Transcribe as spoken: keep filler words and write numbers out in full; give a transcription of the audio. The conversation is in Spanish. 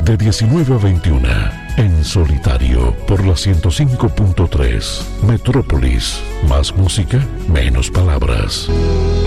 de diecinueve a veintiuna, en solitario, por la ciento cinco punto tres. Metrópolis, más música, menos palabras.